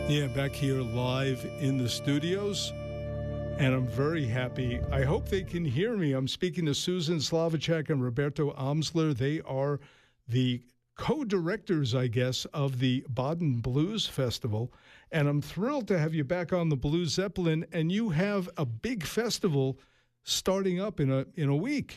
Yeah, back here live in the studios, and I'm very happy. I hope they can hear me. I'm speaking to Susan Slavacek and Roberto Amsler. They are the co-directors, I guess, of the Baden Blues Festival, and I'm thrilled to have you back on the Blue Zeppelin, and you have a big festival starting up in a week.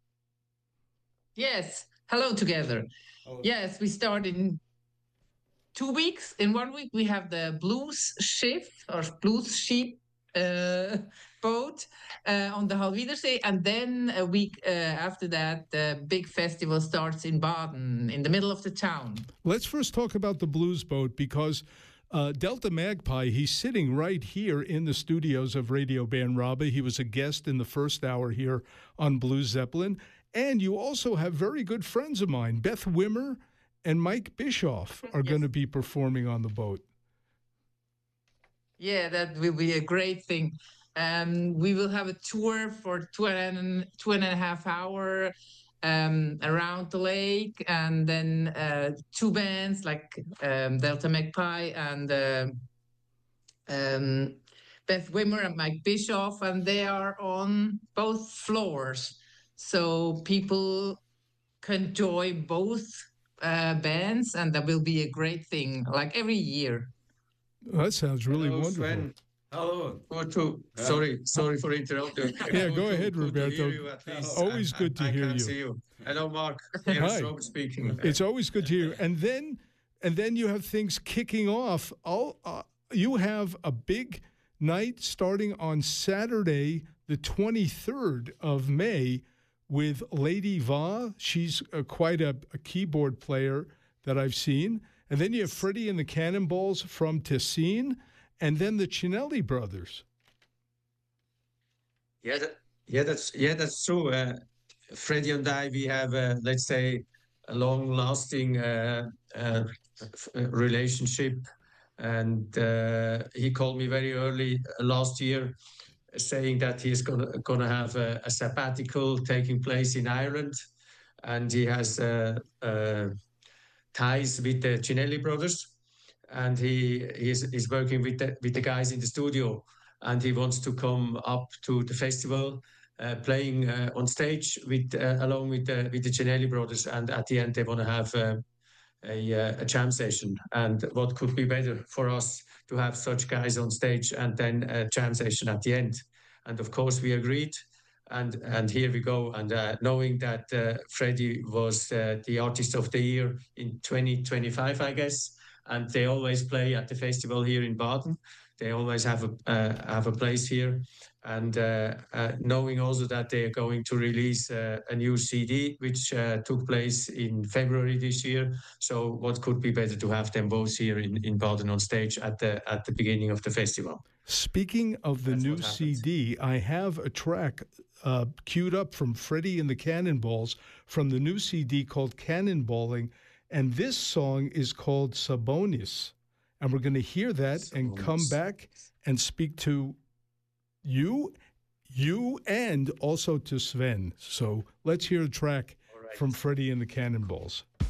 Yes. Hello together. Yes, we start in 2 weeks. In 1 week, we have the Blues Ship or Blues Ship boat on the Halwidersee. And then a week after that, the big festival starts in Baden, in the middle of the town. Let's first talk about the Blues Boat because Delta Magpie, he's sitting right here in the studios of Radio Band Rabba. He was a guest in the first hour here on Blue Zeppelin. And you also have very good friends of mine, Beth Wimmer and Mike Bischoff are going to be performing on the boat. Yeah, that will be a great thing. We will have a tour for two and a half hour around the lake, and then two bands like Delta Magpie and Beth Wimmer and Mike Bischoff, and they are on both floors. So people can join both bands, and that will be a great thing, like every year. That sounds really Hello, wonderful. Sven. Hello. Sorry for interrupting. Yeah, go ahead, Roberto. Always good to hear you. See you. Hello, Mark. Here's Rob speaking. It's always good to hear you. And then you have things kicking off. You have a big night starting on Saturday, the 23rd of May, with Lady Va. She's quite a keyboard player that I've seen. And then you have Freddie and the Cannonballs from Tessin, and then the Cinelli brothers. That's true. Freddie and I, we have, let's say, a long-lasting relationship. And he called me very early last year, saying that he's gonna have a sabbatical taking place in Ireland, and he has ties with the Cinelli brothers, and he's working with the guys in the studio, and he wants to come up to the festival, playing on stage with along with the Cinelli brothers, and at the end they want to have a jam session. And what could be better for us to have such guys on stage and then a jam session at the end? And of course we agreed, and here we go. And knowing that Freddie was the artist of the year in 2025, I guess, and they always play at the festival here in Baden. They always have a place here, and knowing also that they are going to release a new CD, which took place in February this year. So what could be better to have them both here in Baden on stage at the beginning of the festival? Speaking of the new CD, I have a track queued up from Freddie and the Cannonballs from the new CD called Cannonballing, and this song is called Sabonis. And we're going to hear that and come back and speak to you and also to Sven. So let's hear a track from Freddie and the Cannonballs.